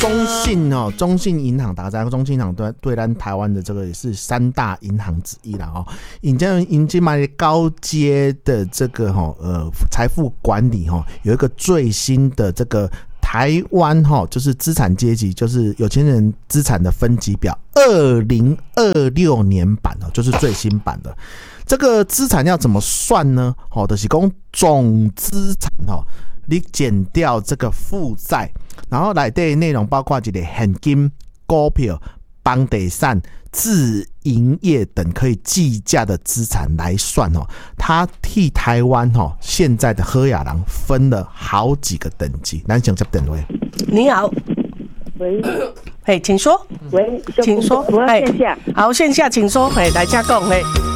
中信银行，大家知道中信银行对咱台湾的这个也是3大银行之一啦引进买高阶的这个财富管理有一个最新的这个台湾就是资产阶级，就是有钱人资产的分级表，2026年版就是最新版的。这个资产要怎么算呢？就是说总资产你减掉这个负债，然后内底内容包括一个现金、股票、房地产、自营业等可以计价的资产来算它替台湾现在的好野人分了好几个等级。咱先接电话。 你好， 喂， 请说。 喂， 请说。 我要线下。 好，线下请说。来加讲。